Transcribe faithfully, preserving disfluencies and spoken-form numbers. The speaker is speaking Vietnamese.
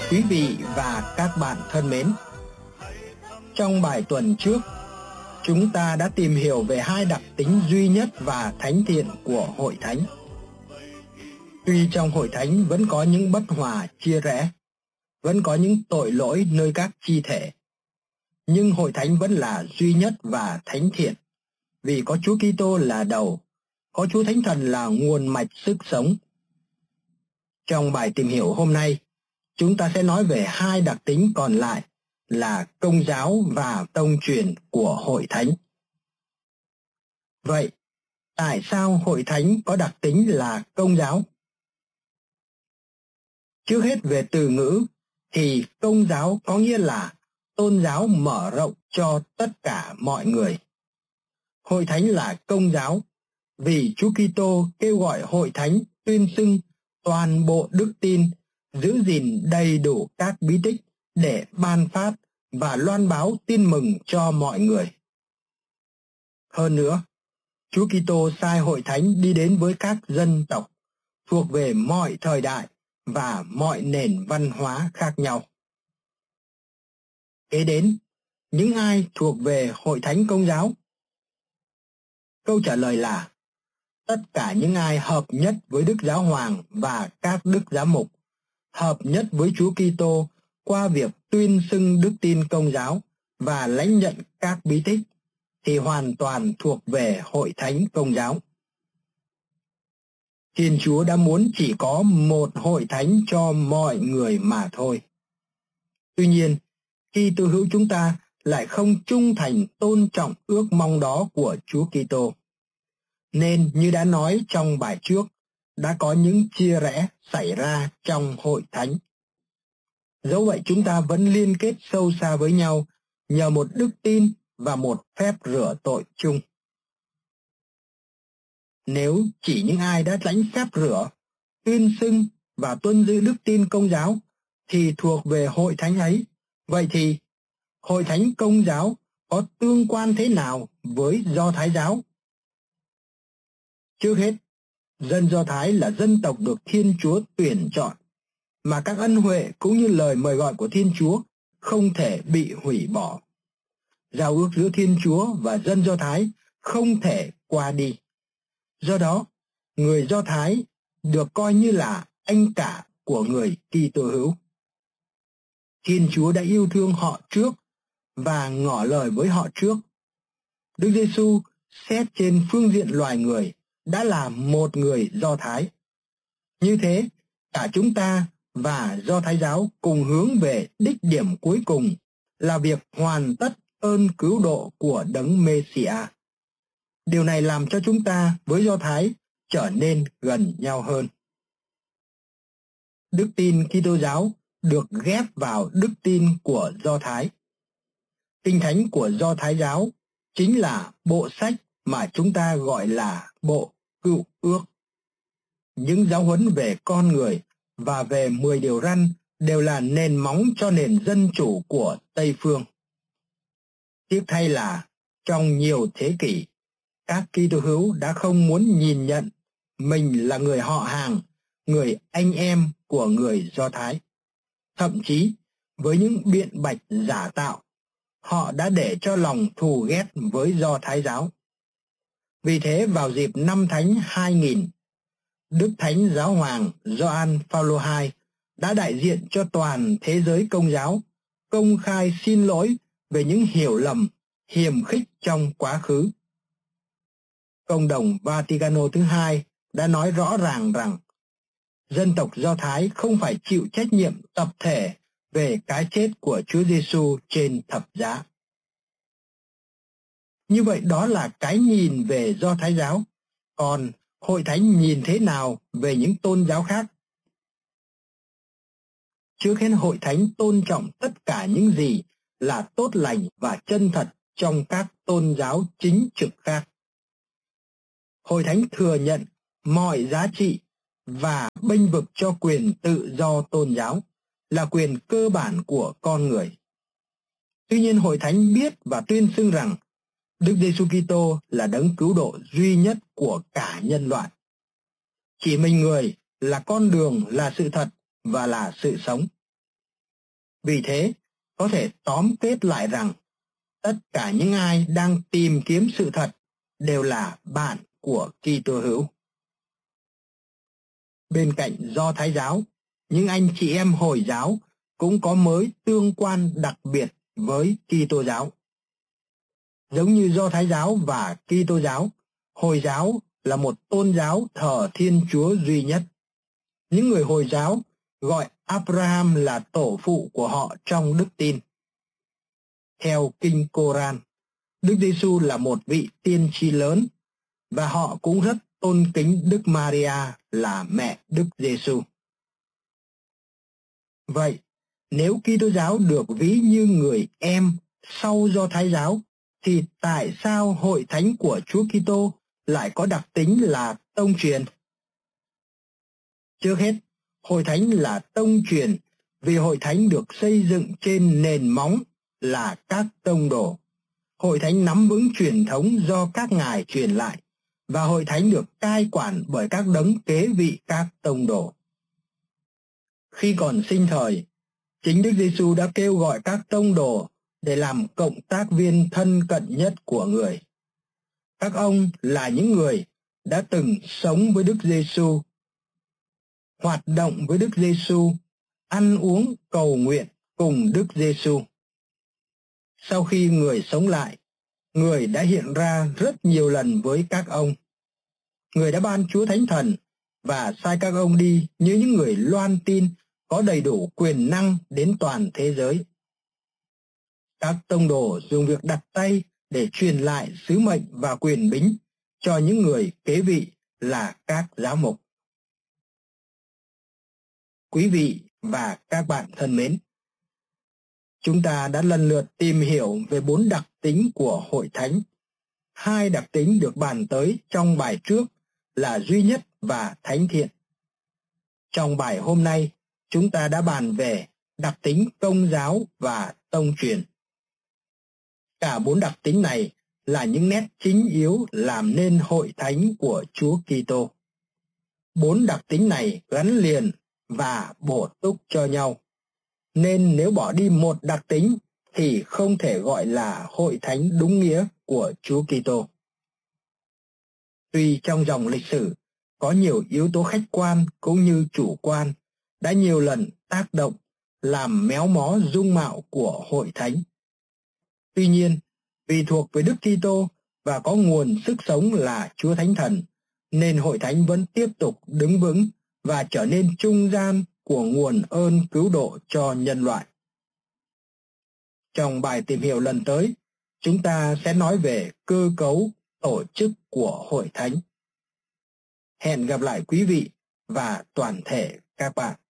Quý vị và các bạn thân mến, trong bài tuần trước, chúng ta đã tìm hiểu về hai đặc tính duy nhất và thánh thiện của Hội Thánh. Tuy trong Hội Thánh vẫn có những bất hòa chia rẽ, vẫn có những tội lỗi nơi các chi thể, nhưng Hội Thánh vẫn là duy nhất và thánh thiện, vì có Chúa Kitô là đầu, có Chúa Thánh Thần là nguồn mạch sức sống. Trong bài tìm hiểu hôm nay, chúng ta sẽ nói về hai đặc tính còn lại là Công giáo và tông truyền của Hội Thánh. Vậy, tại sao Hội Thánh có đặc tính là Công giáo? Trước hết về từ ngữ, thì Công giáo có nghĩa là tôn giáo mở rộng cho tất cả mọi người. Hội Thánh là Công giáo vì Chúa Kitô kêu gọi Hội Thánh tuyên xưng toàn bộ đức tin, giữ gìn đầy đủ các bí tích để ban phát và loan báo tin mừng cho mọi người. Hơn nữa, Chúa Kitô sai Hội Thánh đi đến với các dân tộc thuộc về mọi thời đại và mọi nền văn hóa khác nhau. Kế đến, những ai thuộc về Hội Thánh Công giáo? Câu trả lời là tất cả những ai hợp nhất với Đức Giáo Hoàng và các Đức Giám mục, hợp nhất với Chúa Kitô qua việc tuyên xưng đức tin Công giáo và lãnh nhận các bí tích, thì hoàn toàn thuộc về Hội Thánh Công giáo. Thiên Chúa đã muốn chỉ có một Hội Thánh cho mọi người mà thôi. Tuy nhiên, khi Kitô hữu chúng ta lại không trung thành tôn trọng ước mong đó của Chúa Kitô. Nên như đã nói trong bài trước, đã có những chia rẽ xảy ra trong Hội Thánh. Dẫu vậy chúng ta vẫn liên kết sâu xa với nhau nhờ một đức tin và một phép rửa tội chung. Nếu chỉ những ai đã lãnh phép rửa, tuyên xưng và tuân giữ đức tin Công giáo thì thuộc về Hội Thánh ấy, vậy thì Hội Thánh Công giáo có tương quan thế nào với Do Thái giáo? Trước hết, dân Do Thái là dân tộc được Thiên Chúa tuyển chọn, mà các ân huệ cũng như lời mời gọi của Thiên Chúa không thể bị hủy bỏ. Giao ước giữa Thiên Chúa và dân Do Thái không thể qua đi. Do đó, người Do Thái được coi như là anh cả của người Kitô hữu. Thiên Chúa đã yêu thương họ trước và ngỏ lời với họ trước. Đức Giêsu xét trên phương diện loài người đã là một người Do Thái. Như thế, cả chúng ta và Do Thái giáo cùng hướng về đích điểm cuối cùng là việc hoàn tất ơn cứu độ của Đấng Mê-si-a. Điều này làm cho chúng ta với Do Thái trở nên gần nhau hơn. Đức tin Kitô giáo được ghép vào đức tin của Do Thái. Kinh thánh của Do Thái giáo chính là bộ sách mà chúng ta gọi là bộ Cựu Ước. Những giáo huấn về con người và về mười điều răn đều là nền móng cho nền dân chủ của Tây Phương. Tiếc thay là trong nhiều thế kỷ, các Kitô hữu đã không muốn nhìn nhận mình là người họ hàng, người anh em của người Do Thái. Thậm chí, với những biện bạch giả tạo, họ đã để cho lòng thù ghét với Do Thái giáo. Vì thế vào dịp năm Thánh hai nghìn, Đức Thánh Giáo Hoàng Gioan Phaolô đệ nhị đã đại diện cho toàn thế giới Công giáo công khai xin lỗi về những hiểu lầm, hiềm khích trong quá khứ. Công đồng Vaticano thứ hai đã nói rõ ràng rằng dân tộc Do Thái không phải chịu trách nhiệm tập thể về cái chết của Chúa Giêsu trên thập giá. Như vậy đó là cái nhìn về Do Thái giáo. Còn Hội Thánh nhìn thế nào về những tôn giáo khác? Trước hết, Hội Thánh tôn trọng tất cả những gì là tốt lành và chân thật trong các tôn giáo chính trực khác. Hội Thánh thừa nhận mọi giá trị và bênh vực cho quyền tự do tôn giáo là quyền cơ bản của con người. Tuy nhiên, Hội Thánh biết và tuyên xưng rằng Đức Giêsu Kitô là đấng cứu độ duy nhất của cả nhân loại. Chỉ mình người là con đường, là sự thật và là sự sống. Vì thế, có thể tóm kết lại rằng tất cả những ai đang tìm kiếm sự thật đều là bạn của Kitô hữu. Bên cạnh Do Thái giáo, những anh chị em Hồi giáo cũng có mối tương quan đặc biệt với Kitô giáo. Giống như Do Thái giáo và Kitô giáo, Hồi giáo là một tôn giáo thờ Thiên Chúa duy nhất. Những người Hồi giáo gọi Abraham là tổ phụ của họ trong đức tin. Theo Kinh Koran, Đức Giêsu là một vị tiên tri lớn và họ cũng rất tôn kính Đức Maria là mẹ Đức Giêsu. Vậy, nếu Kitô giáo được ví như người em sau Do Thái giáo, thì tại sao hội thánh của Chúa Kitô lại có đặc tính là tông truyền? Trước hết, hội thánh là tông truyền vì hội thánh được xây dựng trên nền móng là các tông đồ. Hội thánh nắm vững truyền thống do các ngài truyền lại, và hội thánh được cai quản bởi các đấng kế vị các tông đồ. Khi còn sinh thời, chính Đức Giêsu đã kêu gọi các tông đồ để làm cộng tác viên thân cận nhất của người. Các ông là những người đã từng sống với Đức Giêsu, hoạt động với Đức Giêsu, ăn uống cầu nguyện cùng Đức Giêsu. Sau khi người sống lại, người đã hiện ra rất nhiều lần với các ông. Người đã ban Chúa Thánh Thần và sai các ông đi như những người loan tin có đầy đủ quyền năng đến toàn thế giới. Các tông đồ dùng việc đặt tay để truyền lại sứ mệnh và quyền bính cho những người kế vị là các giám mục. Quý vị và các bạn thân mến, chúng ta đã lần lượt tìm hiểu về bốn đặc tính của hội thánh. Hai đặc tính được bàn tới trong bài trước là duy nhất và thánh thiện. Trong bài hôm nay, chúng ta đã bàn về đặc tính công giáo và tông truyền. Cả bốn đặc tính này là những nét chính yếu làm nên hội thánh của Chúa Kitô. Bốn đặc tính này gắn liền và bổ túc cho nhau. Nên nếu bỏ đi một đặc tính thì không thể gọi là hội thánh đúng nghĩa của Chúa Kitô. Tuy trong dòng lịch sử có nhiều yếu tố khách quan cũng như chủ quan đã nhiều lần tác động làm méo mó dung mạo của hội thánh. Tuy nhiên, vì thuộc về Đức Kitô và có nguồn sức sống là Chúa Thánh Thần, nên hội thánh vẫn tiếp tục đứng vững và trở nên trung gian của nguồn ơn cứu độ cho nhân loại. Trong bài tìm hiểu lần tới, chúng ta sẽ nói về cơ cấu tổ chức của hội thánh. Hẹn gặp lại quý vị và toàn thể các bạn.